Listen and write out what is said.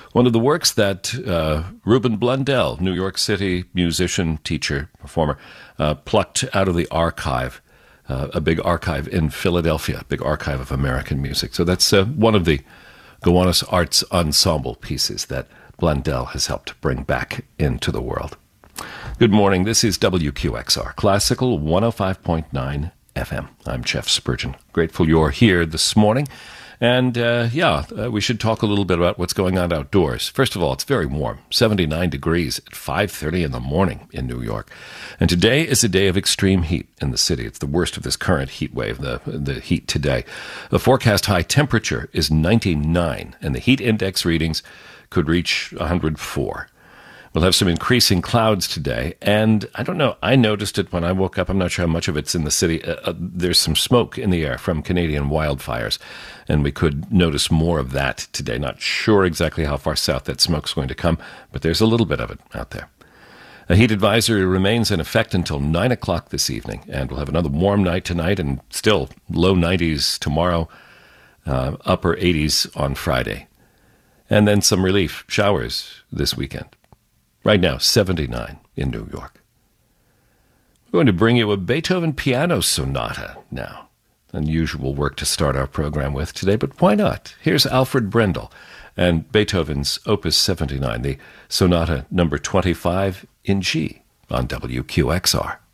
One of the works that Ruben Blundell, New York City musician, teacher, performer, plucked out of the archive, a big archive in Philadelphia, a big archive of American music. So that's one of the Gowanus Arts Ensemble pieces that Blundell has helped bring back into the world. Good morning. This is WQXR, Classical 105.9 FM. I'm Jeff Spurgeon. Grateful you're here this morning. And we should talk a little bit about what's going on outdoors. First of all, it's very warm, 79 degrees at 5:30 in the morning in New York. And today is a day of extreme heat in the city. It's the worst of this current heat wave, the heat today. The forecast high temperature is 99, and the heat index readings could reach 104. We'll have some increasing clouds today, and I don't know, I noticed it when I woke up. I'm not sure how much of it's in the city. There's some smoke in the air from Canadian wildfires, and we could notice more of that today. Not sure exactly how far south that smoke's going to come, but there's a little bit of it out there. A heat advisory remains in effect until 9 o'clock this evening, and we'll have another warm night tonight and still low 90s tomorrow, upper 80s on Friday. And then some relief showers this weekend. Right now, 79 in New York. We're going to bring you a Beethoven piano sonata now. Unusual work to start our program with today, but why not? Here's Alfred Brendel and Beethoven's Opus 79, the sonata number 25 in G on WQXR.